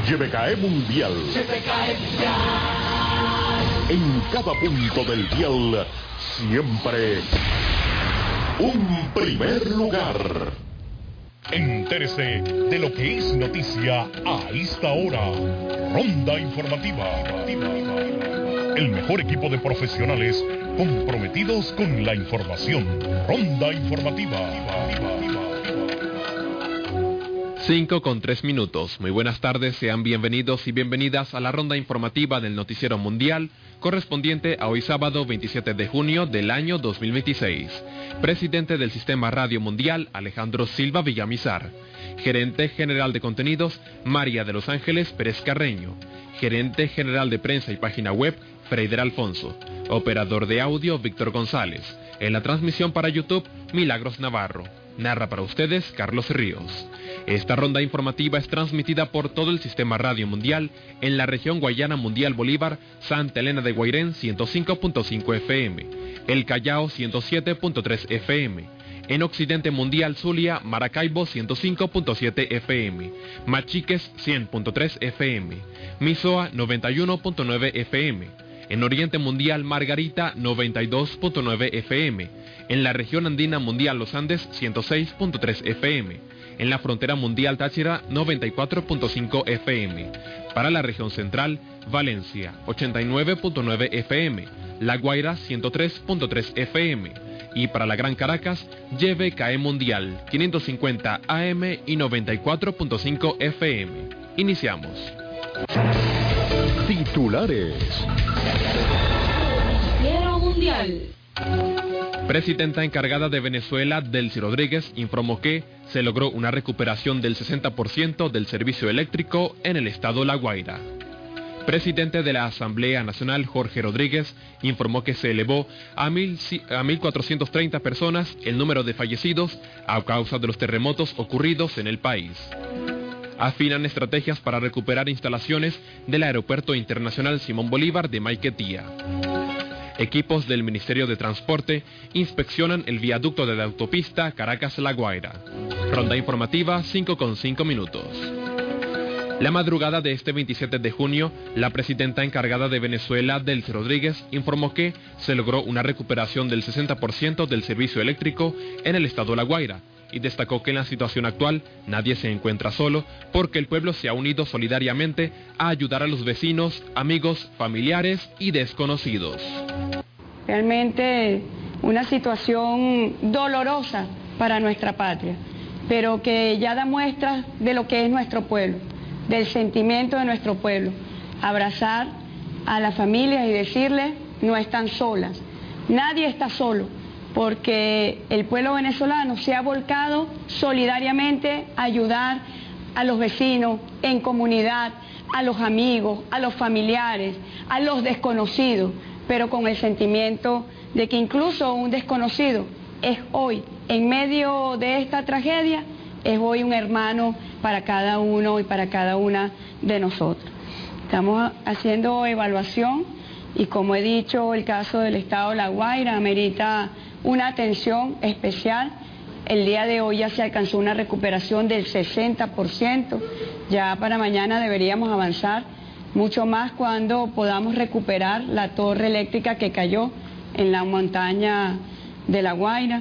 YBKE Mundial. YBKE Mundial. En cada punto del dial, siempre un primer lugar. Entérese de lo que es noticia a esta hora. Ronda Informativa. El mejor equipo de profesionales comprometidos con la información. Ronda Informativa. 5:03. Muy buenas tardes, sean bienvenidos y bienvenidas a la ronda informativa del Noticiero Mundial, correspondiente a hoy sábado 27 de junio del año 2026. Presidente del Sistema Radio Mundial, Alejandro Silva Villamizar. Gerente General de Contenidos, María de los Ángeles Pérez Carreño. Gerente General de Prensa y Página Web, Freider Alfonso. Operador de audio, Víctor González. En la transmisión para YouTube, Milagros Navarro. Narra para ustedes Carlos Ríos. Esta ronda informativa es transmitida por todo el Sistema Radio Mundial en la región Guayana Mundial Bolívar, Santa Elena de Guairén 105.5 FM, El Callao 107.3 FM, en Occidente Mundial Zulia, Maracaibo 105.7 FM, Machiques 100.3 FM, Misoa 91.9 FM, en Oriente Mundial Margarita 92.9 FM, en la región andina mundial Los Andes 106.3 FM, en la frontera mundial Táchira 94.5 FM, para la región central Valencia 89.9 FM, La Guaira 103.3 FM, y para la Gran Caracas YBKE Mundial 550 AM y 94.5 FM. Iniciamos. Titulares. Noticiero Mundial. Presidenta encargada de Venezuela, Delcy Rodríguez, informó que se logró una recuperación del 60% del servicio eléctrico en el estado La Guaira. Presidente de la Asamblea Nacional, Jorge Rodríguez, informó que se elevó a 1.430 personas el número de fallecidos a causa de los terremotos ocurridos en el país. Afinan estrategias para recuperar instalaciones del Aeropuerto Internacional Simón Bolívar de Maiquetía. Equipos del Ministerio de Transporte inspeccionan el viaducto de la autopista Caracas-La Guaira. Ronda informativa 5:05. La madrugada de este 27 de junio, la presidenta encargada de Venezuela, Delcy Rodríguez, informó que se logró una recuperación del 60% del servicio eléctrico en el estado La Guaira, y destacó que en la situación actual nadie se encuentra solo porque el pueblo se ha unido solidariamente a ayudar a los vecinos, amigos, familiares y desconocidos. Realmente una situación dolorosa para nuestra patria, pero que ya da muestras de lo que es nuestro pueblo, del sentimiento de nuestro pueblo. Abrazar a las familias y decirles, no están solas, nadie está solo, porque el pueblo venezolano se ha volcado solidariamente a ayudar a los vecinos, en comunidad, a los amigos, a los familiares, a los desconocidos, pero con el sentimiento de que incluso un desconocido es hoy, en medio de esta tragedia, es hoy un hermano para cada uno y para cada una de nosotros. Estamos haciendo evaluación y, como he dicho, el caso del estado de La Guaira amerita una atención especial. El día de hoy ya se alcanzó una recuperación del 60%, ya para mañana deberíamos avanzar mucho más cuando podamos recuperar la torre eléctrica que cayó en la montaña de La Guaira.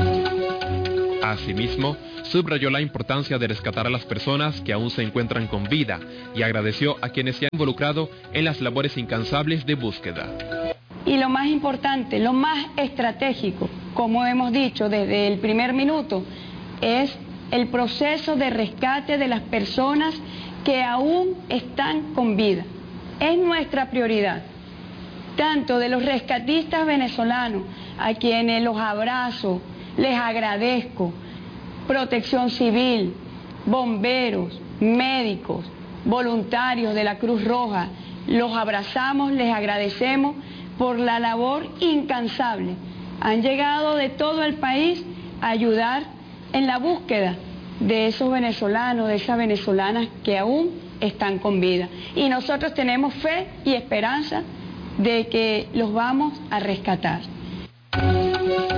Asimismo, subrayó la importancia de rescatar a las personas que aún se encuentran con vida y agradeció a quienes se han involucrado en las labores incansables de búsqueda. Y lo más importante, lo más estratégico, como hemos dicho desde el primer minuto, es el proceso de rescate de las personas que aún están con vida. Es nuestra prioridad, tanto de los rescatistas venezolanos, a quienes los abrazo, les agradezco, Protección Civil, bomberos, médicos, voluntarios de la Cruz Roja, los abrazamos, les agradecemos por la labor incansable. Han llegado de todo el país a ayudar en la búsqueda de esos venezolanos, de esas venezolanas que aún están con vida. Y nosotros tenemos fe y esperanza de que los vamos a rescatar.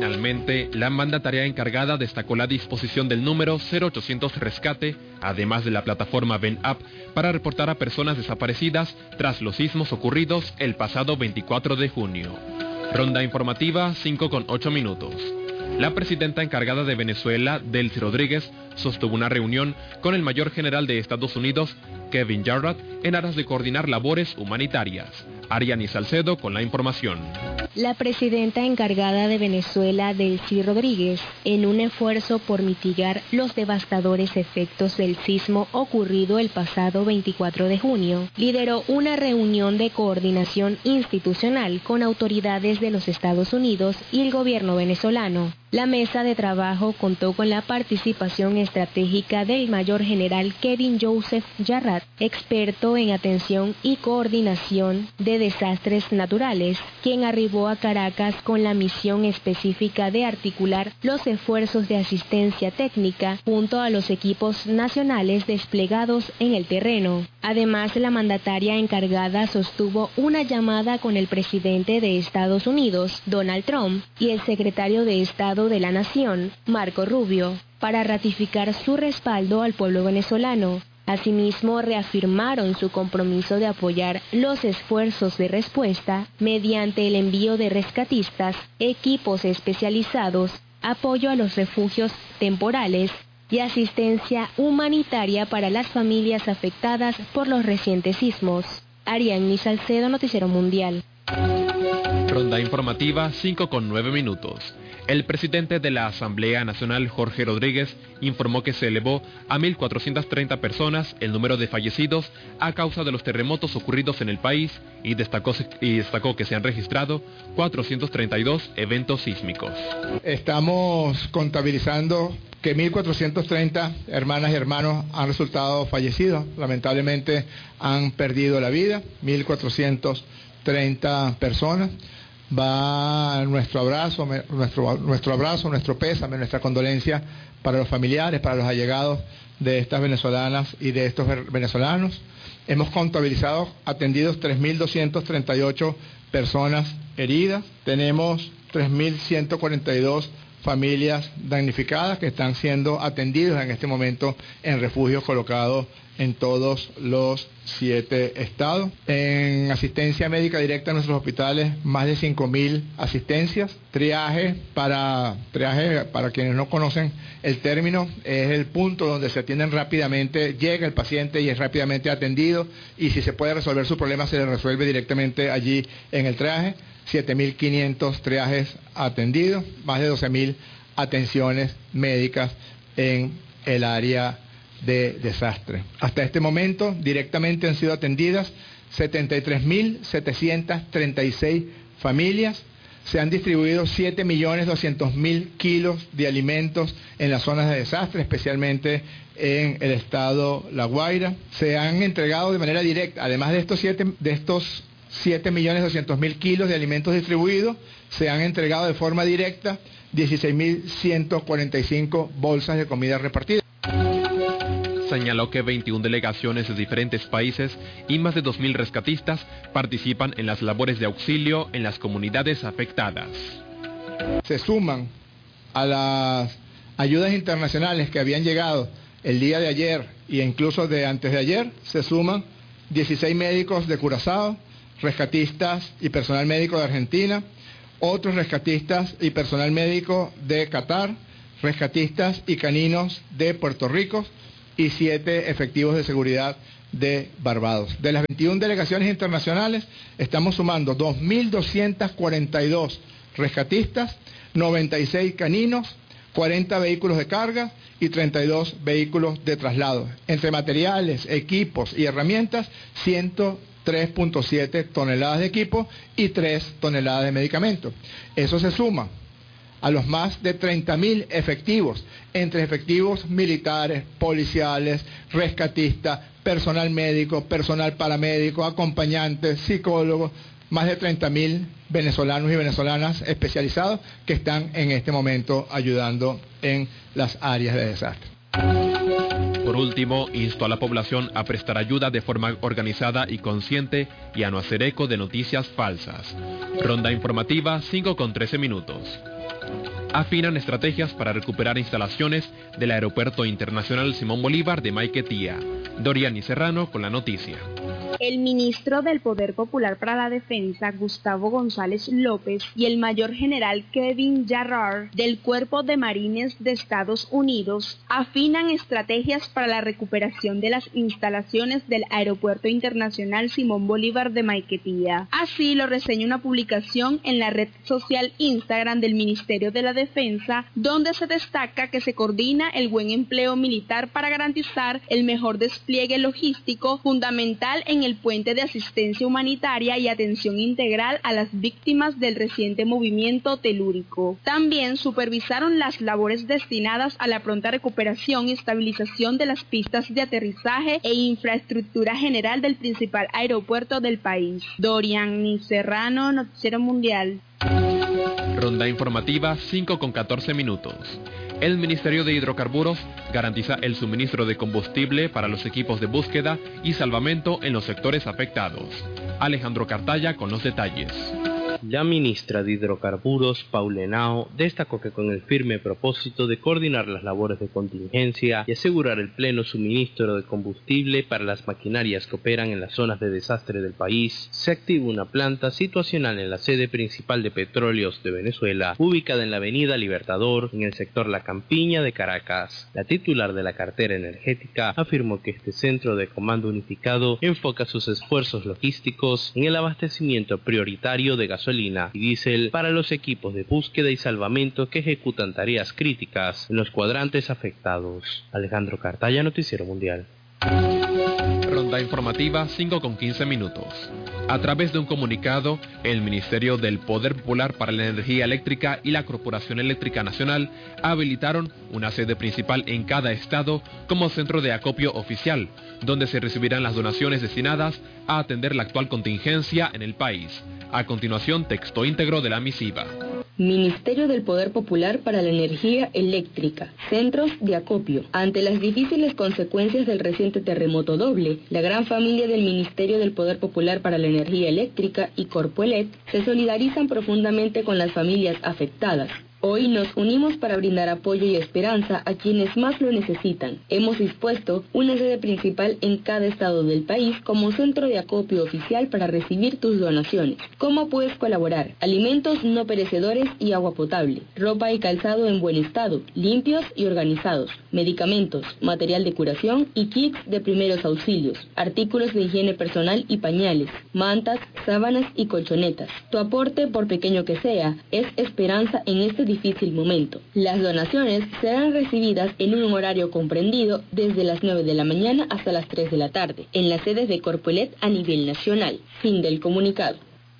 Finalmente, la mandataria encargada destacó la disposición del número 0800 Rescate, además de la plataforma Ven App, para reportar a personas desaparecidas tras los sismos ocurridos el pasado 24 de junio. Ronda informativa 5:08. La presidenta encargada de Venezuela, Delcy Rodríguez, sostuvo una reunión con el mayor general de Estados Unidos, Kevin Jarrett, en aras de coordinar labores humanitarias. Ariani Salcedo con la información. La presidenta encargada de Venezuela, Delcy Rodríguez, en un esfuerzo por mitigar los devastadores efectos del sismo ocurrido el pasado 24 de junio, lideró una reunión de coordinación institucional con autoridades de los Estados Unidos y el gobierno venezolano. La mesa de trabajo contó con la participación estratégica del mayor general Kevin Joseph Jarrett, experto en atención y coordinación de desastres naturales, quien arribó a Caracas con la misión específica de articular los esfuerzos de asistencia técnica junto a los equipos nacionales desplegados en el terreno. Además, la mandataria encargada sostuvo una llamada con el presidente de Estados Unidos, Donald Trump, y el secretario de Estado de la Nación, Marco Rubio, para ratificar su respaldo al pueblo venezolano. Asimismo, reafirmaron su compromiso de apoyar los esfuerzos de respuesta mediante el envío de rescatistas, equipos especializados, apoyo a los refugios temporales y asistencia humanitaria para las familias afectadas por los recientes sismos. Ariani Salcedo, Noticiero Mundial. Ronda informativa 5:09. El presidente de la Asamblea Nacional, Jorge Rodríguez, informó que se elevó a 1.430 personas el número de fallecidos a causa de los terremotos ocurridos en el país y destacó que se han registrado 432 eventos sísmicos. Estamos contabilizando que 1.430 hermanas y hermanos han resultado fallecidos. Lamentablemente han perdido la vida, 1.430 personas. Va nuestro abrazo, nuestro pésame, nuestra condolencia para los familiares, para los allegados de estas venezolanas y de estos venezolanos. Hemos contabilizado atendidos 3.238 personas heridas. Tenemos 3.142 familias damnificadas que están siendo atendidas en este momento en refugios colocados en todos los 7 estados. En asistencia médica directa en nuestros hospitales, más de 5.000 asistencias. Triaje, para quienes no conocen el término, es el punto donde se atienden rápidamente, llega el paciente y es rápidamente atendido, y si se puede resolver su problema se le resuelve directamente allí en el triaje. 7.500 triajes atendidos, más de 12.000 atenciones médicas en el área de desastre. Hasta este momento, directamente han sido atendidas 73.736 familias. Se han distribuido 7.200.000 kilos de alimentos en las zonas de desastre, especialmente en el estado La Guaira. Se han entregado de manera directa, además de estos 7.200.000 kilos de alimentos distribuidos, se han entregado de forma directa 16.145 bolsas de comida repartida. Señaló que 21 delegaciones de diferentes países y más de 2.000 rescatistas participan en las labores de auxilio en las comunidades afectadas. Se suman a las ayudas internacionales que habían llegado el día de ayer e incluso de antes de ayer, se suman 16 médicos de Curazao, rescatistas y personal médico de Argentina, otros rescatistas y personal médico de Qatar, rescatistas y caninos de Puerto Rico y 7 efectivos de seguridad de Barbados. De las 21 delegaciones internacionales estamos sumando 2.242 rescatistas, 96 caninos, 40 vehículos de carga y 32 vehículos de traslado. Entre materiales, equipos y herramientas, 103.7 toneladas de equipo y 3 toneladas de medicamentos. Eso se suma a los más de 30.000 efectivos, entre efectivos militares, policiales, rescatistas, personal médico, personal paramédico, acompañantes, psicólogos, más de 30.000 venezolanos y venezolanas especializados que están en este momento ayudando en las áreas de desastre. Por último, instó a la población a prestar ayuda de forma organizada y consciente y a no hacer eco de noticias falsas. Ronda informativa 5:13. afinan estrategias para recuperar instalaciones del Aeropuerto Internacional Simón Bolívar de Maiquetía. Doriani Serrano con la noticia. El ministro del Poder Popular para la Defensa, Gustavo González López, y el mayor general Kevin Jarrard del Cuerpo de Marines de Estados Unidos afinan estrategias para la recuperación de las instalaciones del Aeropuerto Internacional Simón Bolívar de Maiquetía. Así lo reseña una publicación en la red social Instagram del Ministerio de la Defensa, donde se destaca que se coordina el buen empleo militar para garantizar el mejor despliegue logístico fundamental en el puente de asistencia humanitaria y atención integral a las víctimas del reciente movimiento telúrico. También supervisaron las labores destinadas a la pronta recuperación y estabilización de las pistas de aterrizaje e infraestructura general del principal aeropuerto del país. Doriani Serrano, Noticiero Mundial. Ronda informativa 5:14. El Ministerio de Hidrocarburos garantiza el suministro de combustible para los equipos de búsqueda y salvamento en los sectores afectados. Alejandro Cartaya con los detalles. La ministra de Hidrocarburos, Paula Henao, destacó que con el firme propósito de coordinar las labores de contingencia y asegurar el pleno suministro de combustible para las maquinarias que operan en las zonas de desastre del país, se activa una planta situacional en la sede principal de Petróleos de Venezuela, ubicada en la avenida Libertador, en el sector La Campiña de Caracas. La titular de la cartera energética afirmó que este centro de comando unificado enfoca sus esfuerzos logísticos en el abastecimiento prioritario de gasolina y diésel para los equipos de búsqueda y salvamento que ejecutan tareas críticas en los cuadrantes afectados. Alejandro Cartaya, Noticiero Mundial. Ronda informativa 5:15. A través de un comunicado, el Ministerio del Poder Popular para la Energía Eléctrica y la Corporación Eléctrica Nacional habilitaron una sede principal en cada estado como centro de acopio oficial, donde se recibirán las donaciones destinadas a atender la actual contingencia en el país. A continuación, texto íntegro de la misiva. Ministerio del Poder Popular para la Energía Eléctrica, centros de acopio. Ante las difíciles consecuencias del reciente terremoto doble, la gran familia del Ministerio del Poder Popular para la Energía Eléctrica y Corpoelet se solidarizan profundamente con las familias afectadas. Hoy nos unimos para brindar apoyo y esperanza a quienes más lo necesitan. Hemos dispuesto una sede principal en cada estado del país como centro de acopio oficial para recibir tus donaciones. ¿Cómo puedes colaborar? Alimentos no perecedores y agua potable, ropa y calzado en buen estado, limpios y organizados, medicamentos, material de curación y kits de primeros auxilios, artículos de higiene personal y pañales, mantas, sábanas y colchonetas. Tu aporte, por pequeño que sea, es esperanza en este difícil momento. Las donaciones serán recibidas en un horario comprendido desde las 9 de la mañana hasta las 3 de la tarde, en las sedes de Corpoelet a nivel nacional. Fin del comunicado.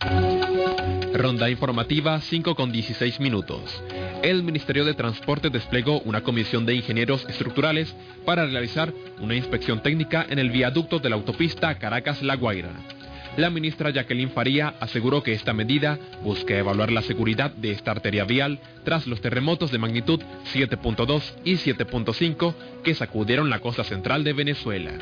Ronda informativa 5:16. El Ministerio de Transporte desplegó una comisión de ingenieros estructurales para realizar una inspección técnica en el viaducto de la autopista Caracas-La Guaira. La ministra Jacqueline Faría aseguró que esta medida busca evaluar la seguridad de esta arteria vial tras los terremotos de magnitud 7.2 y 7.5 que sacudieron la costa central de Venezuela.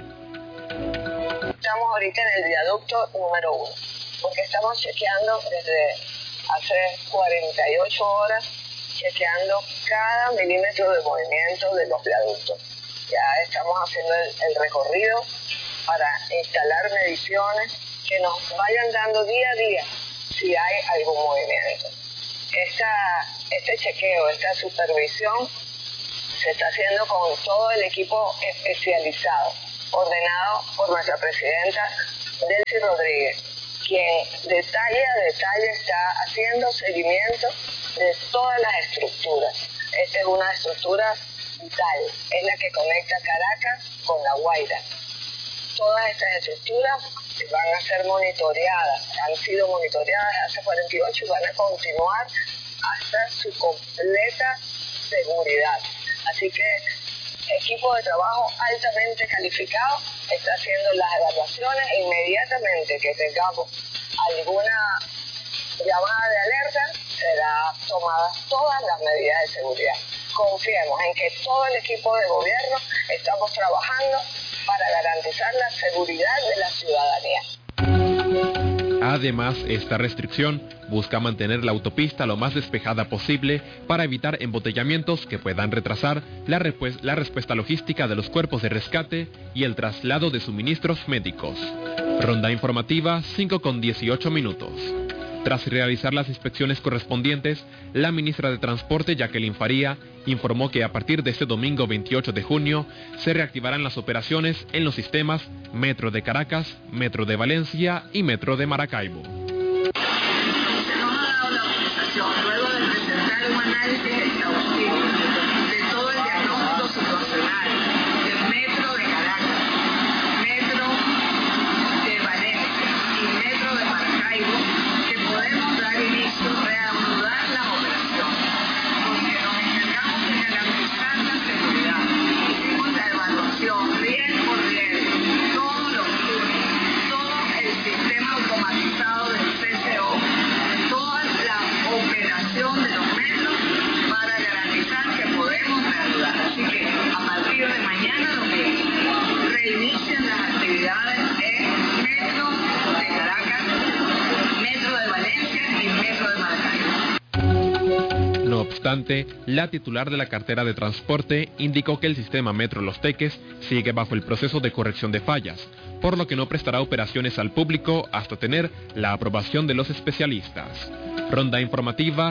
Estamos ahorita en el viaducto número 1, porque estamos chequeando desde hace 48 horas, chequeando cada milímetro de movimiento de los viaductos. Ya estamos haciendo el recorrido para instalar mediciones que nos vayan dando día a día si hay algún movimiento. Este chequeo, esta supervisión se está haciendo con todo el equipo especializado, ordenado por nuestra presidenta Delcy Rodríguez, quien detalle a detalle está haciendo seguimiento de todas las estructuras. Esta es una estructura vital, es la que conecta Caracas con La Guaira. Todas estas estructuras van a ser monitoreadas, han sido monitoreadas hace 48 y van a continuar hasta su completa seguridad. Así que equipo de trabajo altamente calificado está haciendo las evaluaciones e inmediatamente que tengamos alguna llamada de alerta serán tomadas todas las medidas de seguridad. Confiemos en que todo el equipo de gobierno estamos trabajando para garantizar la seguridad de la ciudadanía. Además, esta restricción busca mantener la autopista lo más despejada posible para evitar embotellamientos que puedan retrasar la respuesta logística de los cuerpos de rescate y el traslado de suministros médicos. Ronda informativa 5:18. Tras realizar las inspecciones correspondientes, la ministra de Transporte, Jacqueline Faría, informó que a partir de este domingo 28 de junio se reactivarán las operaciones en los sistemas Metro de Caracas, Metro de Valencia y Metro de Maracaibo. Se nos ha dado la autorización, luego de presentar un análisis exhaustivo de todo el diagnóstico situacional del Metro de Caracas, Metro de Valencia y Metro de Maracaibo, que podemos dar inicio, reanudar las operaciones, porque nos encargamos de garantizar la seguridad. Hicimos la evaluación riel por riel, todos los túneles, todo el sistema automatizado del CCO, toda la operación de los metros para garantizar que podemos reanudar. Así que a partir de mañana domingo reinician las actividades en Metro de Caracas, Metro de Valencia y Metro de Maracaibo. No obstante, la titular de la cartera de transporte indicó que el sistema Metro Los Teques sigue bajo el proceso de corrección de fallas, por lo que no prestará operaciones al público hasta tener la aprobación de los especialistas. Ronda informativa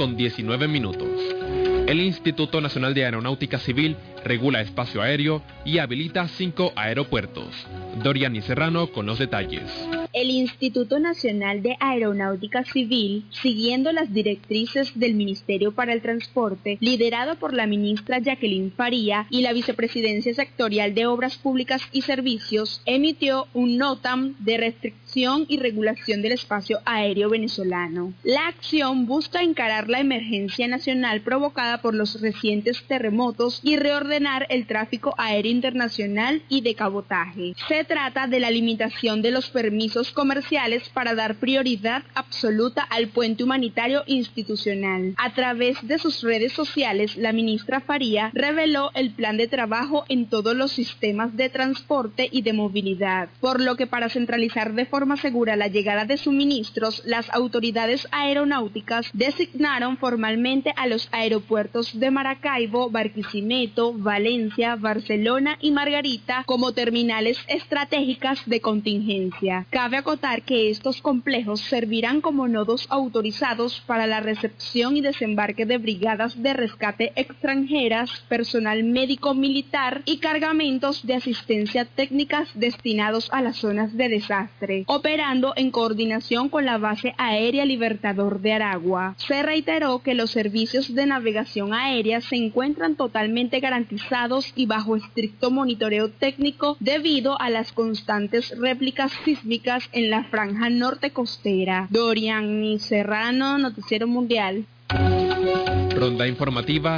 5:19. El Instituto Nacional de Aeronáutica Civil regula espacio aéreo y habilita 5 aeropuertos. Dorian y Serrano con los detalles. El Instituto Nacional de Aeronáutica Civil, siguiendo las directrices del Ministerio para el Transporte, liderado por la ministra Jacqueline Faría y la Vicepresidencia Sectorial de Obras Públicas y Servicios, emitió un NOTAM de restricción y regulación del espacio aéreo venezolano. La acción busca encarar la emergencia nacional provocada por los recientes terremotos y reordenar el tráfico aéreo internacional y de cabotaje. Se trata de la limitación de los permisos comerciales para dar prioridad absoluta al puente humanitario institucional. A través de sus redes sociales, la ministra Faría reveló el plan de trabajo en todos los sistemas de transporte y de movilidad, por lo que para centralizar de forma segura la llegada de suministros, las autoridades aeronáuticas designaron formalmente a los aeropuertos de Maracaibo, Barquisimeto, Valencia, Barcelona y Margarita como terminales estratégicas de contingencia. Cabe acotar que estos complejos servirán como nodos autorizados para la recepción y desembarque de brigadas de rescate extranjeras, personal médico militar y cargamentos de asistencia técnicas destinados a las zonas de desastre, operando en coordinación con la base aérea Libertador de Aragua. Se reiteró que los servicios de navegación aérea se encuentran totalmente garantizados y bajo estricto monitoreo técnico debido a las constantes réplicas sísmicas en la franja norte costera. Dorian y Serrano, Noticiero Mundial. Ronda informativa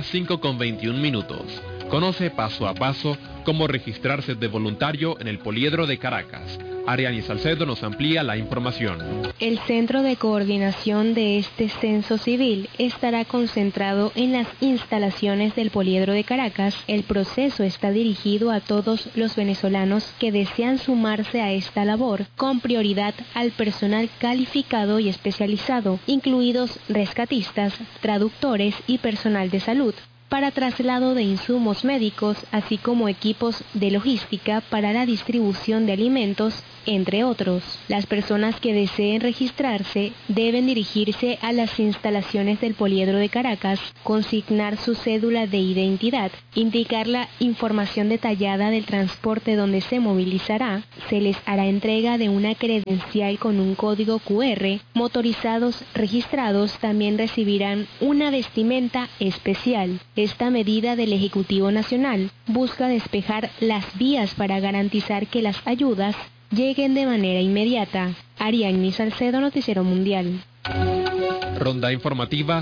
5:21. Conoce paso a paso cómo registrarse de voluntario en el Poliedro de Caracas. Ariani Salcedo nos amplía la información. El centro de coordinación de este censo civil estará concentrado en las instalaciones del Poliedro de Caracas. El proceso está dirigido a todos los venezolanos que desean sumarse a esta labor, con prioridad al personal calificado y especializado, incluidos rescatistas, traductores y personal de salud, para traslado de insumos médicos, así como equipos de logística para la distribución de alimentos, entre otros. Las personas que deseen registrarse deben dirigirse a las instalaciones del Poliedro de Caracas, consignar su cédula de identidad, indicar la información detallada del transporte donde se movilizará, se les hará entrega de una credencial con un código QR. Motorizados registrados también recibirán una vestimenta especial. Esta medida del Ejecutivo Nacional busca despejar las vías para garantizar que las ayudas lleguen de manera inmediata. Ariani Salcedo, Noticiero Mundial. Ronda informativa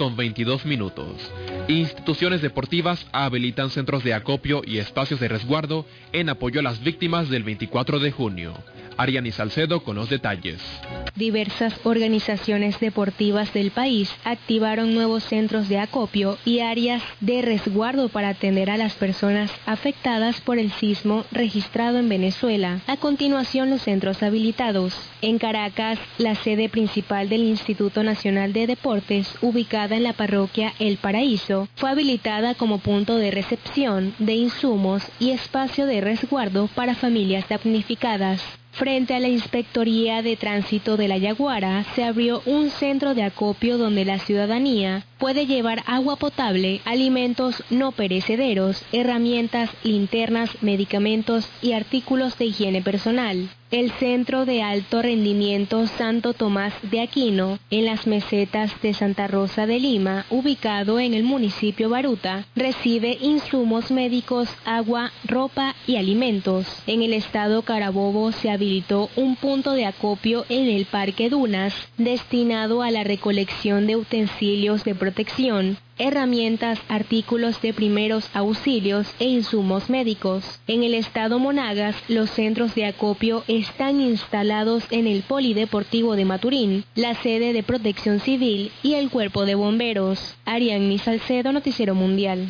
5:22. Instituciones deportivas habilitan centros de acopio y espacios de resguardo en apoyo a las víctimas del 24 de junio. Ariani Salcedo con los detalles. Diversas organizaciones deportivas del país activaron nuevos centros de acopio y áreas de resguardo para atender a las personas afectadas por el sismo registrado en Venezuela. A continuación, los centros habilitados. En Caracas, la sede principal del Instituto Nacional de Deportes, ubicada en la parroquia El Paraíso, fue habilitada como punto de recepción de insumos y espacio de resguardo para familias damnificadas. Frente a la Inspectoría de Tránsito de La Yaguara, se abrió un centro de acopio donde la ciudadanía puede llevar agua potable, alimentos no perecederos, herramientas, linternas, medicamentos y artículos de higiene personal. El Centro de Alto Rendimiento Santo Tomás de Aquino, en las mesetas de Santa Rosa de Lima, ubicado en el municipio Baruta, recibe insumos médicos, agua, ropa y alimentos. En el estado Carabobo se habilitó un punto de acopio en el Parque Dunas, destinado a la recolección de utensilios de protección, herramientas, artículos de primeros auxilios e insumos médicos. En el estado Monagas, los centros de acopio están instalados en el Polideportivo de Maturín, la sede de Protección Civil y el Cuerpo de Bomberos. Ariani Salcedo, Noticiero Mundial.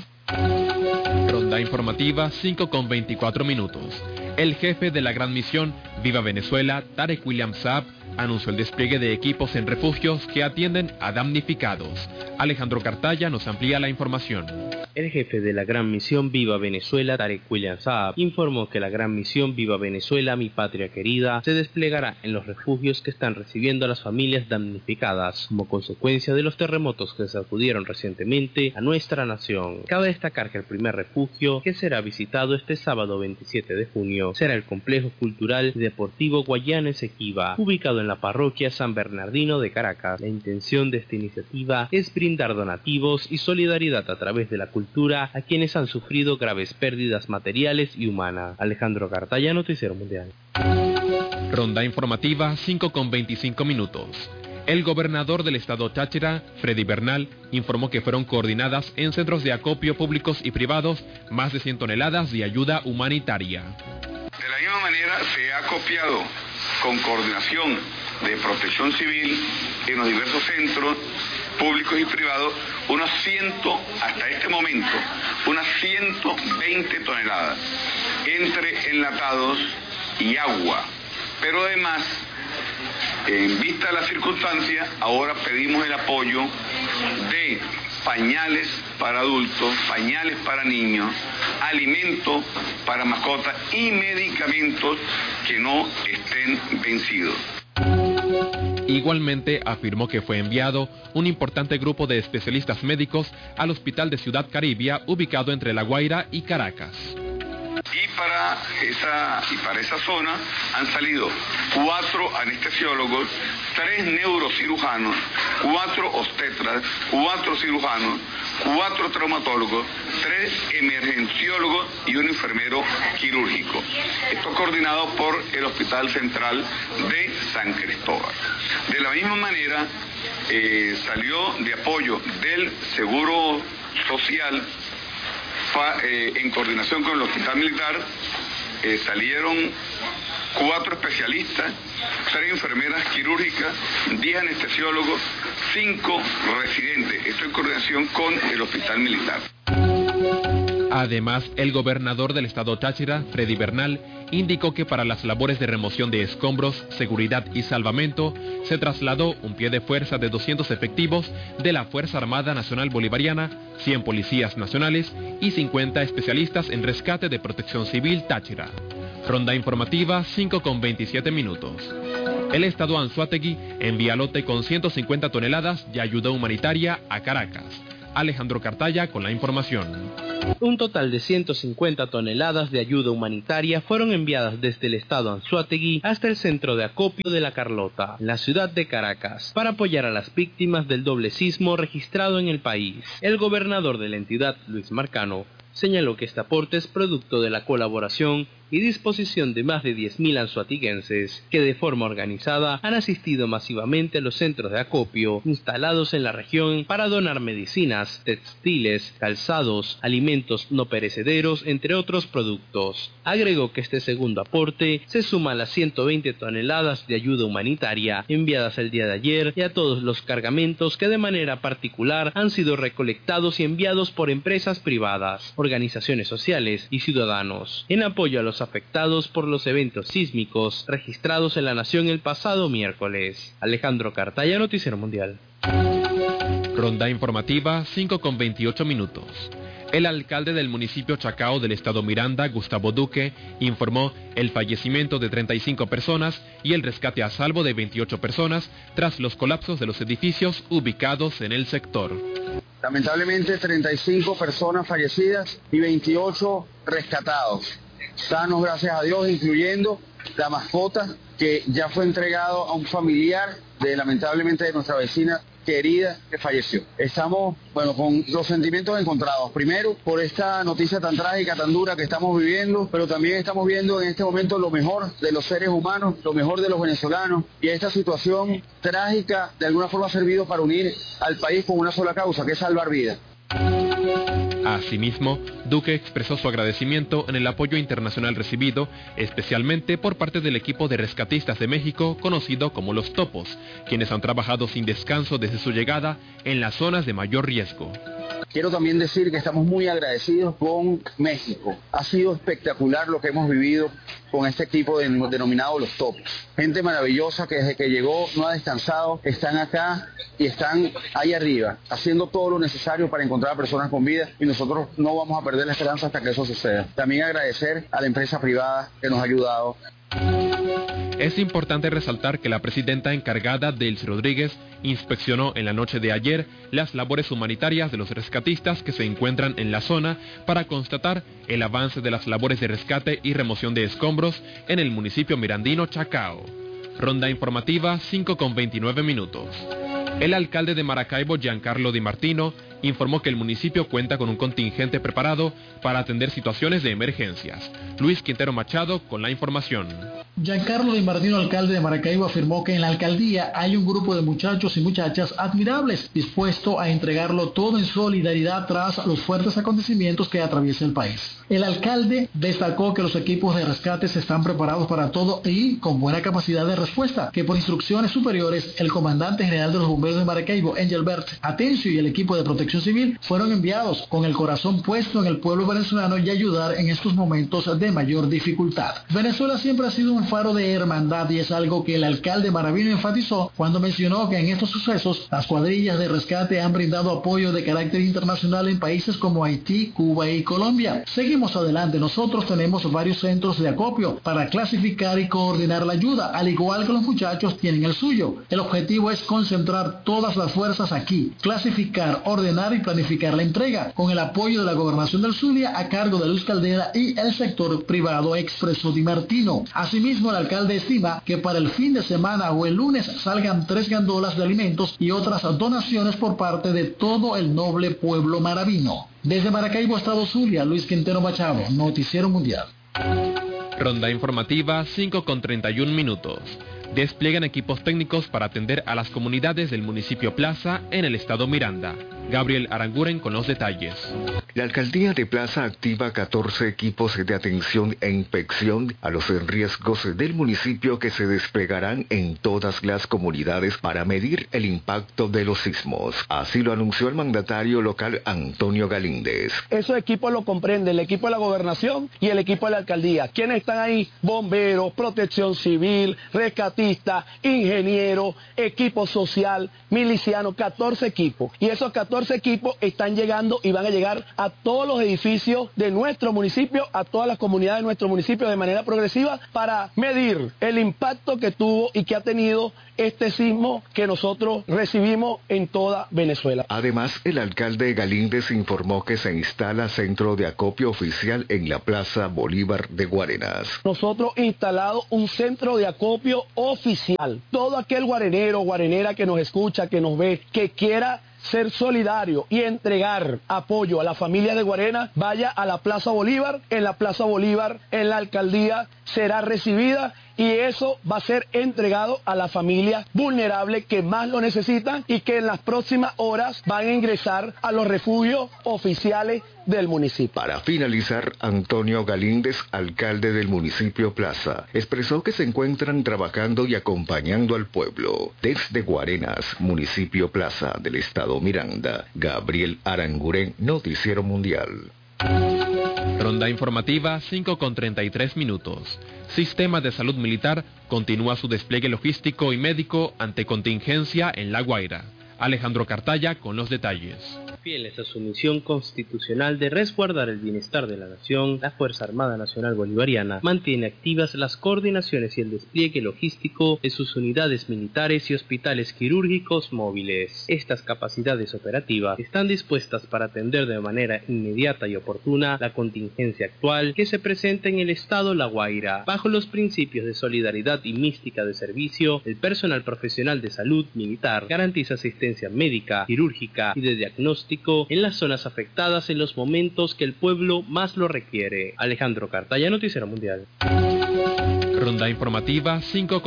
Ronda informativa 5:24. El jefe de la Gran Misión Viva Venezuela, Tarek William Saab, anunció el despliegue de equipos en refugios que atienden a damnificados. Alejandro Cartaya nos amplía la información. El jefe de la Gran Misión Viva Venezuela, Tarek William Saab, informó que la Gran Misión Viva Venezuela, mi patria querida, se desplegará en los refugios que están recibiendo a las familias damnificadas como consecuencia de los terremotos que sacudieron recientemente a nuestra nación. Cabe destacar que el primer refugio que será visitado este sábado 27 de junio será el Complejo Cultural y Deportivo Guayana Esequiba, ubicado en la parroquia San Bernardino de Caracas. La intención de esta iniciativa es brindar donativos y solidaridad a través de la cultura a quienes han sufrido graves pérdidas materiales y humanas. Alejandro Cartaya, Noticiero Mundial. Ronda informativa 5:25. El gobernador del estado Táchira, Freddy Bernal, informó que fueron coordinadas en centros de acopio públicos y privados más de 100 toneladas de ayuda humanitaria. De la misma manera se ha acopiado con coordinación de Protección Civil en los diversos centros públicos y privados hasta este momento, unas 120 toneladas entre enlatados y agua. Pero además, en vista de las circunstancias, ahora pedimos el apoyo de pañales para adultos, pañales para niños, alimentos para mascotas y medicamentos que no estén vencidos. Igualmente afirmó que fue enviado un importante grupo de especialistas médicos al hospital de Ciudad Caribia, ubicado entre La Guaira y Caracas. Y para esa zona han salido 4 anestesiólogos, 3 neurocirujanos, 4 obstetras, 4 cirujanos, 4 traumatólogos, 3 emergenciólogos y un enfermero quirúrgico. Esto coordinado por el Hospital Central de San Cristóbal. De la misma manera, salió de apoyo del Seguro Social, en coordinación con el Hospital Militar, salieron 4 especialistas, 3 enfermeras quirúrgicas, 10 anestesiólogos, 5 residentes. Esto en coordinación con el Hospital Militar. Además, el gobernador del estado Táchira, Freddy Bernal, indicó que para las labores de remoción de escombros, seguridad y salvamento, se trasladó un pie de fuerza de 200 efectivos de la Fuerza Armada Nacional Bolivariana, 100 policías nacionales y 50 especialistas en rescate de Protección Civil Táchira. Ronda informativa 5:27. El estado Anzoátegui envía lote con 150 toneladas de ayuda humanitaria a Caracas. Alejandro Cartaya con la información. Un total de 150 toneladas de ayuda humanitaria fueron enviadas desde el estado Anzoátegui hasta el centro de acopio de La Carlota, en la ciudad de Caracas, para apoyar a las víctimas del doble sismo registrado en el país. El gobernador de la entidad, Luis Marcano, señaló que este aporte es producto de la colaboración y disposición de más de 10.000 anzoatiguenses que de forma organizada han asistido masivamente a los centros de acopio instalados en la región para donar medicinas, textiles, calzados, alimentos no perecederos, entre otros productos. Agregó que este segundo aporte se suma a las 120 toneladas de ayuda humanitaria enviadas el día de ayer y a todos los cargamentos que de manera particular han sido recolectados y enviados por empresas privadas, organizaciones sociales y ciudadanos, en apoyo a los afectados por los eventos sísmicos registrados en la nación el pasado miércoles. Alejandro Cartaya, Noticiero Mundial. Ronda informativa 5:28. El alcalde del municipio Chacao del estado Miranda, Gustavo Duque, informó el fallecimiento de 35 personas y el rescate a salvo de 28 personas tras los colapsos de los edificios ubicados en el sector. Lamentablemente 35 personas fallecidas y 28 rescatados. Sanos, gracias a Dios, incluyendo la mascota que ya fue entregado a un familiar lamentablemente de nuestra vecina querida que falleció. Estamos, con los sentimientos encontrados. Primero, por esta noticia tan trágica, tan dura que estamos viviendo, pero también estamos viendo en este momento lo mejor de los seres humanos, lo mejor de los venezolanos, y esta situación trágica de alguna forma ha servido para unir al país con una sola causa, que es salvar vidas. Asimismo, Duque expresó su agradecimiento en el apoyo internacional recibido, especialmente por parte del equipo de rescatistas de México, conocido como los Topos, quienes han trabajado sin descanso desde su llegada en las zonas de mayor riesgo. Quiero también decir que estamos muy agradecidos con México. Ha sido espectacular lo que hemos vivido con este equipo denominado Los Topos. Gente maravillosa que desde que llegó no ha descansado, están acá y están ahí arriba, haciendo todo lo necesario para encontrar a personas con vida, y nosotros no vamos a perder la esperanza hasta que eso suceda. También agradecer a la empresa privada que nos ha ayudado. Es importante resaltar que la presidenta encargada, Delcy Rodríguez, inspeccionó en la noche de ayer las labores humanitarias de los rescatistas que se encuentran en la zona para constatar el avance de las labores de rescate y remoción de escombros en el municipio mirandino Chacao. Ronda informativa 5:29. El alcalde de Maracaibo, Giancarlo Di Martino, informó que el municipio cuenta con un contingente preparado para atender situaciones de emergencias. Luis Quintero Machado con la información. Giancarlo Di Martino, alcalde de Maracaibo, afirmó que en la alcaldía hay un grupo de muchachos y muchachas admirables, dispuesto a entregarlo todo en solidaridad tras los fuertes acontecimientos que atraviesa el país. El alcalde destacó que los equipos de rescate están preparados para todo y con buena capacidad de respuesta, que por instrucciones superiores el comandante general de los bomberos de Maracaibo, Engelbert Atencio, y el equipo de protección civil fueron enviados con el corazón puesto en el pueblo venezolano y ayudar en estos momentos de mayor dificultad. Venezuela siempre ha sido un faro de hermandad y es algo que el alcalde Maravino enfatizó cuando mencionó que en estos sucesos las cuadrillas de rescate han brindado apoyo de carácter internacional en países como Haití, Cuba y Colombia. Seguimos adelante, nosotros tenemos varios centros de acopio para clasificar y coordinar la ayuda, al igual que los muchachos tienen el suyo. El objetivo es concentrar todas las fuerzas aquí, clasificar, ordenar y planificar la entrega, con el apoyo de la Gobernación del Zulia a cargo de Luis Caldera y el sector privado, expresó Di Martino. Asimismo, el alcalde estima que para el fin de semana o el lunes salgan 3 gandolas de alimentos y otras donaciones por parte de todo el noble pueblo maravino. Desde Maracaibo, Estado Zulia, Luis Quintero Machado, Noticiero Mundial. Ronda informativa 5:31. Despliegan equipos técnicos para atender a las comunidades del municipio Plaza en el estado Miranda. Gabriel Aranguren con los detalles. La alcaldía de Plaza activa 14 equipos de atención e inspección a los riesgos del municipio que se desplegarán en todas las comunidades para medir el impacto de los sismos. Así lo anunció el mandatario local Antonio Galíndez. Esos equipos lo comprenden el equipo de la gobernación y el equipo de la alcaldía. ¿Quiénes están ahí? Bomberos, protección civil, rescatista, ingeniero, equipo social, miliciano, 14 equipos. Y esos 14 equipos están llegando y van a llegar a todos los edificios de nuestro municipio, a todas las comunidades de nuestro municipio de manera progresiva para medir el impacto que tuvo y que ha tenido este sismo que nosotros recibimos en toda Venezuela. Además, el alcalde Galíndez informó que se instala centro de acopio oficial en la Plaza Bolívar de Guarenas. Nosotros instalado un centro de acopio oficial. Todo aquel guarenero o guarenera que nos escucha, que nos ve, que quiera ser solidario y entregar apoyo a la familia de Guarena, vaya a la Plaza Bolívar. En la Plaza Bolívar, en la alcaldía, será recibida y eso va a ser entregado a la familia vulnerable que más lo necesitan y que en las próximas horas van a ingresar a los refugios oficiales del municipio. Para finalizar, Antonio Galíndez, alcalde del municipio Plaza, expresó que se encuentran trabajando y acompañando al pueblo. Desde Guarenas, municipio Plaza del estado Miranda, Gabriel Aranguren, Noticiero Mundial. Ronda informativa 5:33. Sistema de Salud Militar continúa su despliegue logístico y médico ante contingencia en La Guaira. Alejandro Cartaya con los detalles. Fieles a su misión constitucional de resguardar el bienestar de la nación, la Fuerza Armada Nacional Bolivariana mantiene activas las coordinaciones y el despliegue logístico de sus unidades militares y hospitales quirúrgicos móviles. Estas capacidades operativas están dispuestas para atender de manera inmediata y oportuna la contingencia actual que se presenta en el estado La Guaira. Bajo los principios de solidaridad y mística de servicio, el personal profesional de salud militar garantiza asistencia médica, quirúrgica y de diagnóstico en las zonas afectadas en los momentos que el pueblo más lo requiere. Alejandro Cartaya, Noticiero Mundial. Ronda informativa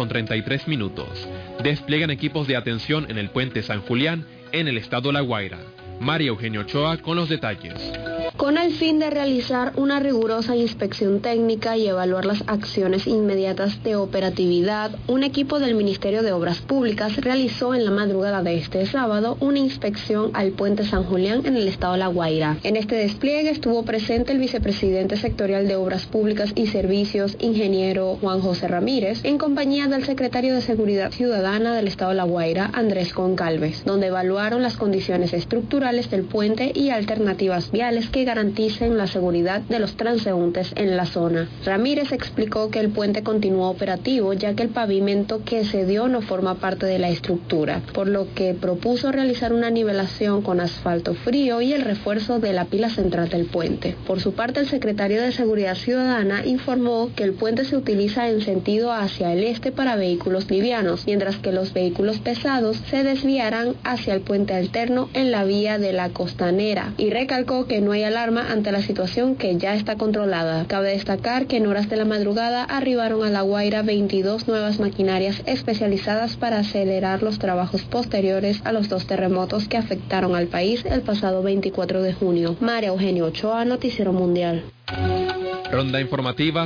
5:33. Despliegan equipos de atención en el puente San Julián en el estado La Guaira. María Eugenia Ochoa con los detalles. Con el fin de realizar una rigurosa inspección técnica y evaluar las acciones inmediatas de operatividad, un equipo del Ministerio de Obras Públicas realizó en la madrugada de este sábado una inspección al puente San Julián en el estado La Guaira. En este despliegue estuvo presente el vicepresidente sectorial de Obras Públicas y Servicios, ingeniero Juan José Ramírez, en compañía del secretario de Seguridad Ciudadana del estado La Guaira, Andrés Goncalves, donde evaluaron las condiciones estructurales del puente y alternativas viales que garanticen la seguridad de los transeúntes en la zona. Ramírez explicó que el puente continúa operativo ya que el pavimento que se dio no forma parte de la estructura, por lo que propuso realizar una nivelación con asfalto frío y el refuerzo de la pila central del puente. Por su parte, el secretario de Seguridad Ciudadana informó que el puente se utiliza en sentido hacia el este para vehículos livianos, mientras que los vehículos pesados se desviarán hacia el puente alterno en la vía de la Costanera, y recalcó que no hay alarma ante la situación que ya está controlada. Cabe destacar que en horas de la madrugada arribaron a La Guaira 22 nuevas maquinarias especializadas para acelerar los trabajos posteriores a los 2 terremotos que afectaron al país el pasado 24 de junio. María Eugenia Ochoa, Noticiero Mundial. Ronda informativa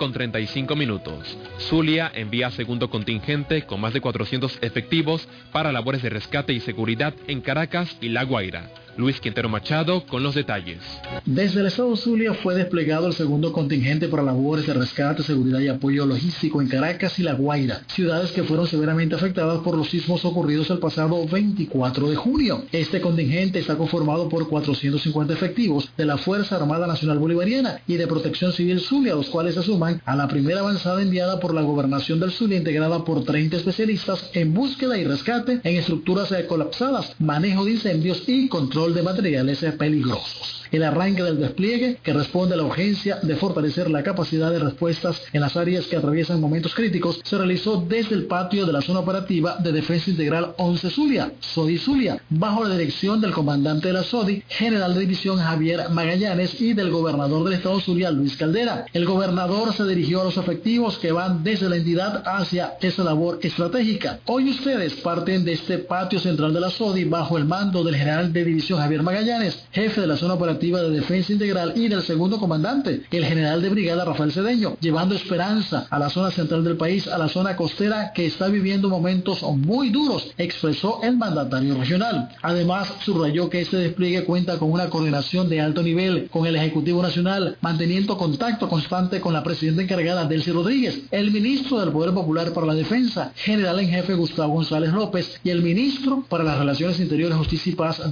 5:35. Zulia envía segundo contingente con más de 400 efectivos para labores de rescate y seguridad en Caracas y La Guaira. Luis Quintero Machado con los detalles. Desde el estado Zulia fue desplegado el segundo contingente para labores de rescate, seguridad y apoyo logístico en Caracas y La Guaira, ciudades que fueron severamente afectadas por los sismos ocurridos el pasado 24 de junio. Este contingente está conformado por 450 efectivos de la Fuerza Armada Nacional Bolivariana y de Protección Civil Zulia, los cuales se suman a la primera avanzada enviada por la Gobernación del Zulia, integrada por 30 especialistas en búsqueda y rescate en estructuras colapsadas, manejo de incendios y control de materiales peligrosos. El arranque del despliegue, que responde a la urgencia de fortalecer la capacidad de respuestas en las áreas que atraviesan momentos críticos, se realizó desde el patio de la zona operativa de Defensa Integral 11 Zulia, SODI Zulia, bajo la dirección del comandante de la SODI, general de división Javier Magallanes, y del gobernador del estado Zulia, Luis Caldera. El gobernador se dirigió a los efectivos que van desde la entidad hacia esa labor estratégica. Hoy ustedes parten de este patio central de la SODI bajo el mando del general de división Javier Magallanes, jefe de la zona operativa de Defensa Integral, y del segundo comandante, el general de brigada Rafael Cedeño, llevando esperanza a la zona central del país, a la zona costera que está viviendo momentos muy duros, expresó el mandatario regional. Además, subrayó que este despliegue cuenta con una coordinación de alto nivel con el Ejecutivo Nacional, manteniendo contacto constante con la presidenta encargada Delcy Rodríguez, el ministro del Poder Popular para la Defensa, general en jefe Gustavo González López, y el ministro para las Relaciones Interiores, Justicia y Paz, Diosdado Cabello.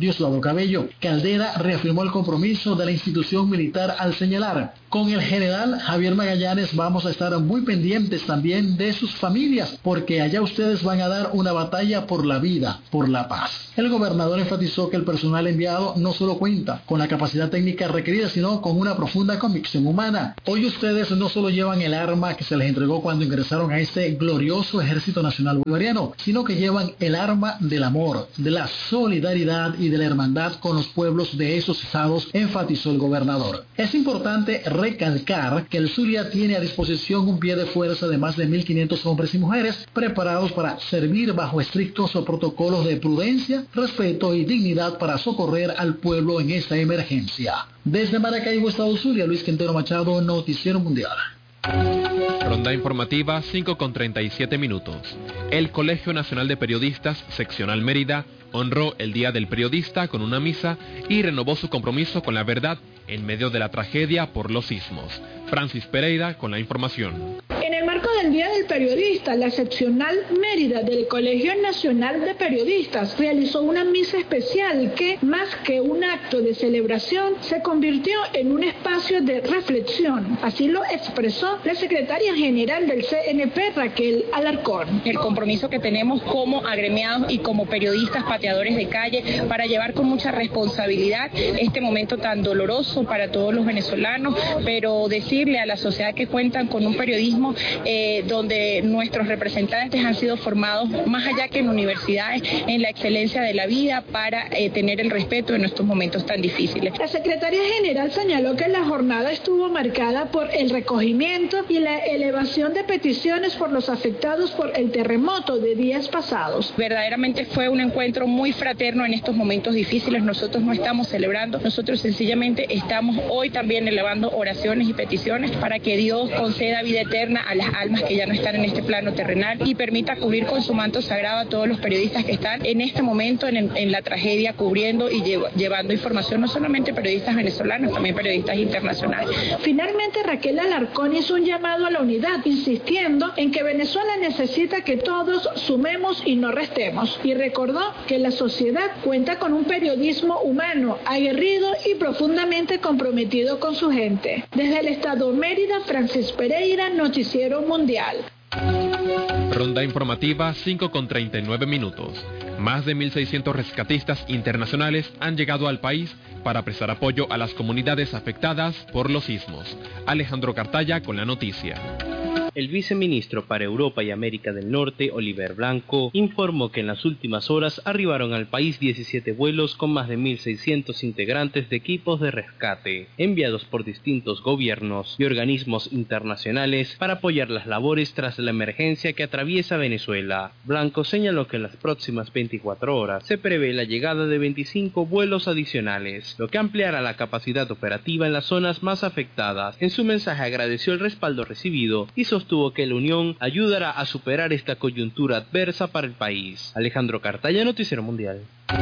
Cabello. Caldera reafirmó el compromiso de la institución militar al señalar: con el general Javier Magallanes vamos a estar muy pendientes también de sus familias, porque allá ustedes van a dar una batalla por la vida, por la paz. El gobernador enfatizó que el personal enviado no solo cuenta con la capacidad técnica requerida, sino con una profunda convicción humana. Hoy ustedes no solo llevan el arma que se les entregó cuando ingresaron a este glorioso Ejército Nacional Bolivariano, sino que llevan el arma del amor, de la solidaridad y de la hermandad con los pueblos de esos estados, enfatizó el gobernador. Es importante recalcar que el Zulia tiene a disposición un pie de fuerza de más de 1.500 hombres y mujeres preparados para servir bajo estrictos protocolos de prudencia, respeto y dignidad para socorrer al pueblo en esta emergencia. Desde Maracaibo, Estado Zulia, Luis Quintero Machado, Noticiero Mundial. Ronda informativa 5:37. El Colegio Nacional de Periodistas, Seccional Mérida, honró el Día del Periodista con una misa y renovó su compromiso con la verdad en medio de la tragedia por los sismos. Francis Pereira con la información. En el marco del Día del Periodista, la Seccional Mérida del Colegio Nacional de Periodistas realizó una misa especial que, más que un acto de celebración, se convirtió en un espacio de reflexión. Así lo expresó la secretaria general del CNP, Raquel Alarcón. El compromiso que tenemos como agremiados y como periodistas pateadores de calle para llevar con mucha responsabilidad este momento tan doloroso para todos los venezolanos, pero decirle a la sociedad que cuentan con un periodismo donde nuestros representantes han sido formados más allá que en universidades en la excelencia de la vida para tener el respeto en estos momentos tan difíciles. La secretaria general señaló que la jornada estuvo marcada por el recogimiento y la elevación de peticiones por los afectados por el terremoto de días pasados. Verdaderamente fue un encuentro muy fraterno en estos momentos difíciles. Nosotros no estamos celebrando, nosotros sencillamente estamos hoy también elevando oraciones y peticiones para que Dios conceda vida eterna a las almas que ya no están en este plano terrenal y permita cubrir con su manto sagrado a todos los periodistas que están en este momento en la tragedia, cubriendo y llevando información, no solamente periodistas venezolanos, también periodistas internacionales. Finalmente, Raquel Alarcón hizo un llamado a la unidad, insistiendo en que Venezuela necesita que todos sumemos y no restemos, y recordó que la sociedad cuenta con un periodismo humano, aguerrido y profundamente comprometido con su gente. Desde el Estado Mérida, Francis Pereira, Noticiero Mundial. Ronda informativa 5:39. Más de 1.600 rescatistas internacionales han llegado al país para prestar apoyo a las comunidades afectadas por los sismos. Alejandro Cartaya con la noticia. El viceministro para Europa y América del Norte, Oliver Blanco, informó que en las últimas horas arribaron al país 17 vuelos con más de 1.600 integrantes de equipos de rescate, enviados por distintos gobiernos y organismos internacionales para apoyar las labores tras la emergencia que atraviesa Venezuela. Blanco señaló que en las próximas 24 horas se prevé la llegada de 25 vuelos adicionales, lo que ampliará la capacidad operativa en las zonas más afectadas. En su mensaje agradeció el respaldo recibido y sostuvo que la Unión ayudará a superar esta coyuntura adversa para el país. Alejandro Cartaya, Noticiero Mundial.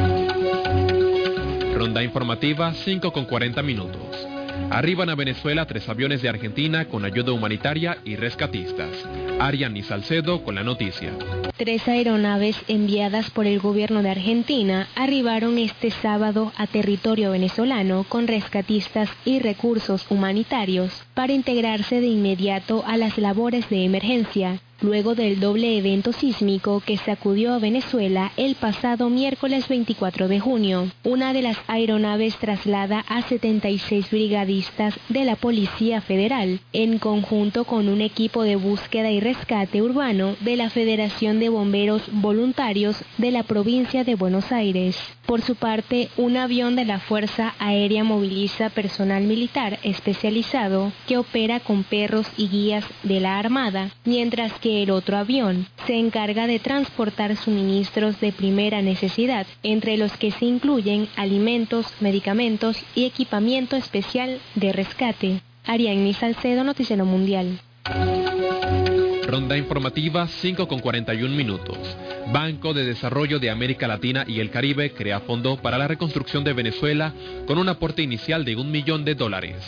Ronda informativa 5:40. Arriban a Venezuela 3 aviones de Argentina con ayuda humanitaria y rescatistas. Ariani Salcedo con la noticia. 3 aeronaves enviadas por el gobierno de Argentina arribaron este sábado a territorio venezolano con rescatistas y recursos humanitarios para integrarse de inmediato a las labores de emergencia, luego del doble evento sísmico que sacudió a Venezuela el pasado miércoles 24 de junio. Una de las aeronaves traslada a 76 brigadistas de la Policía Federal, en conjunto con un equipo de búsqueda y rescate urbano de la Federación de Bomberos Voluntarios de la provincia de Buenos Aires. Por su parte, un avión de la Fuerza Aérea moviliza personal militar especializado que opera con perros y guías de la Armada, mientras que el otro avión se encarga de transportar suministros de primera necesidad, entre los que se incluyen alimentos, medicamentos y equipamiento especial de rescate. Ariani Salcedo, Noticiero Mundial. Ronda informativa 5:41. Banco de Desarrollo de América Latina y el Caribe crea fondo para la reconstrucción de Venezuela con un aporte inicial de $1 millón.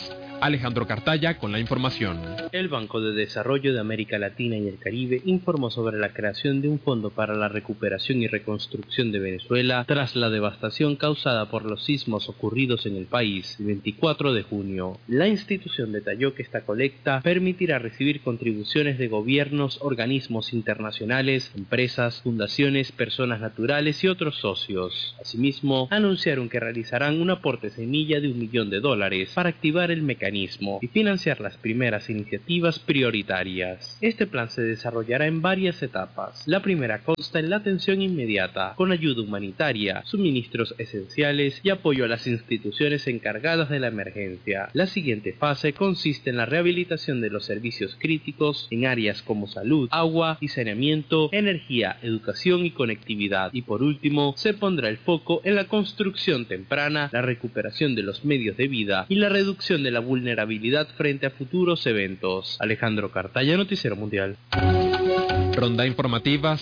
Alejandro Cartaya con la información. El Banco de Desarrollo de América Latina y el Caribe informó sobre la creación de un fondo para la recuperación y reconstrucción de Venezuela tras la devastación causada por los sismos ocurridos en el país el 24 de junio. La institución detalló que esta colecta permitirá recibir contribuciones de gobiernos, organismos internacionales, empresas, fundaciones, personas naturales y otros socios. Asimismo, anunciaron que realizarán un aporte semilla de $1 millón para activar el mecanismo y financiar las primeras iniciativas prioritarias. Este plan se desarrollará en varias etapas. La primera consta en la atención inmediata, con ayuda humanitaria, suministros esenciales y apoyo a las instituciones encargadas de la emergencia. La siguiente fase consiste en la rehabilitación de los servicios críticos en áreas como salud, agua y saneamiento, energía, educación y conectividad. Y por último, se pondrá el foco en la construcción temprana, la recuperación de los medios de vida y la reducción de la vulnerabilidad frente a futuros eventos. Alejandro Cartaya, Noticiero Mundial. Ronda informativa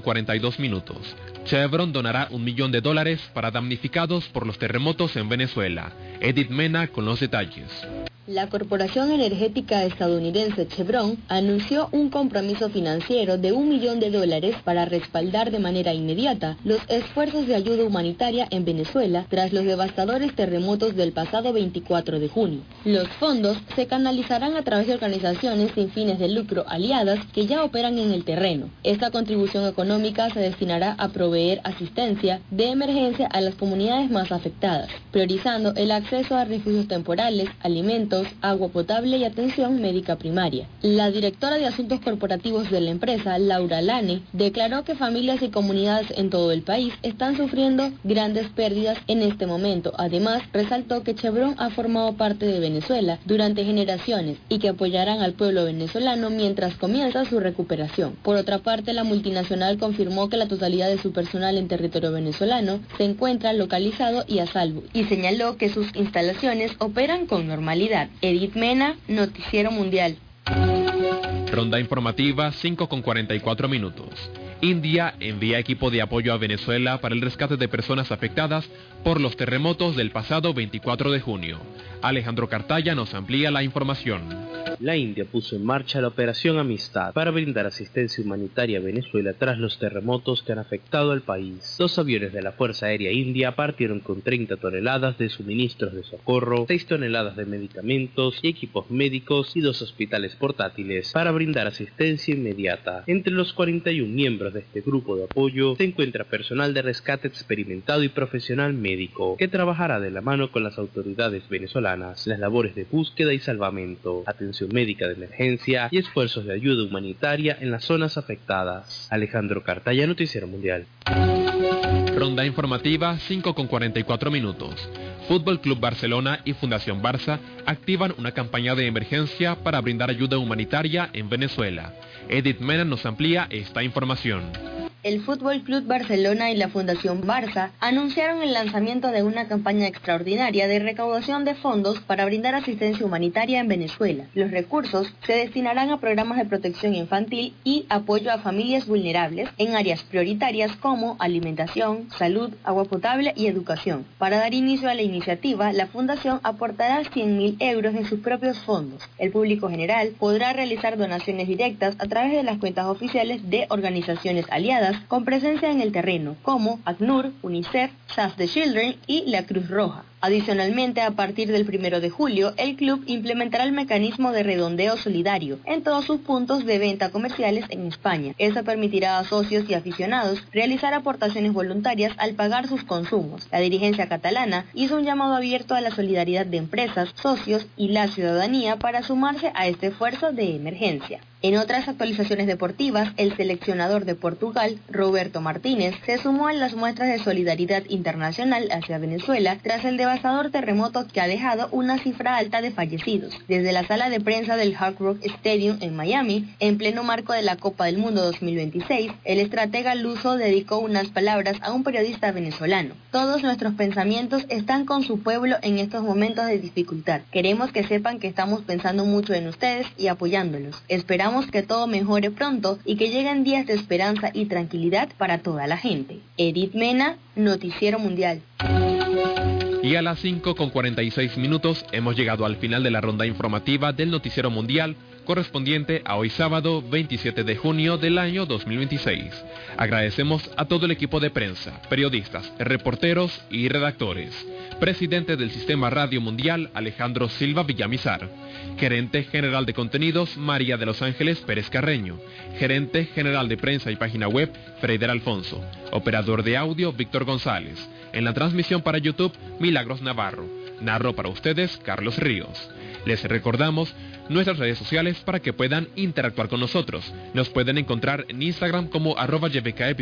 5:42. Chevron donará $1 millón para damnificados por los terremotos en Venezuela. Edith Mena con los detalles. La corporación energética estadounidense Chevron anunció un compromiso financiero de $1 millón para respaldar de manera inmediata los esfuerzos de ayuda humanitaria en Venezuela tras los devastadores terremotos del pasado 24 de junio. Los fondos se canalizarán a través de organizaciones sin fines de lucro aliadas que ya operan en el terreno. Esta contribución económica se destinará a proveer asistencia de emergencia a las comunidades más afectadas, priorizando el acceso a refugios temporales, alimentos, agua potable y atención médica primaria. La directora de Asuntos Corporativos de la empresa, Laura Lane, declaró que familias y comunidades en todo el país están sufriendo grandes pérdidas en este momento. Además, resaltó que Chevron ha formado parte de Venezuela durante generaciones y que apoyarán al pueblo venezolano mientras comienza su recuperación. Por otra parte, la multinacional confirmó que la totalidad de su personal en territorio venezolano se encuentra localizado y a salvo, y señaló que sus instalaciones operan con normalidad. Edith Mena, Noticiero Mundial. Ronda informativa 5:44. India envía equipo de apoyo a Venezuela para el rescate de personas afectadas por los terremotos del pasado 24 de junio. Alejandro Cartaya nos amplía la información. La India puso en marcha la Operación Amistad para brindar asistencia humanitaria a Venezuela tras los terremotos que han afectado al país. 2 aviones de la Fuerza Aérea India partieron con 30 toneladas de suministros de socorro, 6 toneladas de medicamentos y equipos médicos y 2 hospitales portátiles para brindar asistencia inmediata. Entre los 41 miembros de este grupo de apoyo se encuentra personal de rescate experimentado y profesional médico que trabajará de la mano con las autoridades venezolanas las labores de búsqueda y salvamento, atención médica de emergencia y esfuerzos de ayuda humanitaria en las zonas afectadas. Alejandro Cartaya, Noticiero Mundial. Ronda informativa 5:44. Fútbol Club Barcelona y Fundación Barça activan una campaña de emergencia para brindar ayuda humanitaria en Venezuela. Edith Mena nos amplía esta información. El Fútbol Club Barcelona y la Fundación Barça anunciaron el lanzamiento de una campaña extraordinaria de recaudación de fondos para brindar asistencia humanitaria en Venezuela. Los recursos se destinarán a programas de protección infantil y apoyo a familias vulnerables en áreas prioritarias como alimentación, salud, agua potable y educación. Para dar inicio a la iniciativa, la Fundación aportará 100.000 euros de sus propios fondos. El público general podrá realizar donaciones directas a través de las cuentas oficiales de organizaciones aliadas con presencia en el terreno, como ACNUR, UNICEF, Save the Children y la Cruz Roja. Adicionalmente, a partir del 1 de julio, el club implementará el mecanismo de redondeo solidario en todos sus puntos de venta comerciales en España. Eso permitirá a socios y aficionados realizar aportaciones voluntarias al pagar sus consumos. La dirigencia catalana hizo un llamado abierto a la solidaridad de empresas, socios y la ciudadanía para sumarse a este esfuerzo de emergencia. En otras actualizaciones deportivas, el seleccionador de Portugal, Roberto Martínez, se sumó a las muestras de solidaridad internacional hacia Venezuela tras el devastador terremoto que ha dejado una cifra alta de fallecidos. Desde la sala de prensa del Hard Rock Stadium en Miami, en pleno marco de la Copa del Mundo 2026, el estratega luso dedicó unas palabras a un periodista venezolano. Todos nuestros pensamientos están con su pueblo en estos momentos de dificultad. Queremos que sepan que estamos pensando mucho en ustedes y apoyándolos. Esperamos que todo mejore pronto y que lleguen días de esperanza y tranquilidad para toda la gente. Edith Mena, Noticiero Mundial. Y a las 5:46 hemos llegado al final de la ronda informativa del Noticiero Mundial, correspondiente a hoy sábado 27 de junio del año 2026. Agradecemos a todo el equipo de prensa, periodistas, reporteros y redactores. Presidente del Sistema Radio Mundial, Alejandro Silva Villamizar. Gerente General de Contenidos, María de los Ángeles Pérez Carreño. Gerente General de Prensa y Página Web, Freider Alfonso. Operador de audio, Víctor González. En la transmisión para YouTube, Milagros Navarro. Narró para ustedes, Carlos Ríos. Les recordamos nuestras redes sociales para que puedan interactuar con nosotros. Nos pueden encontrar en Instagram como @YBKEpisodio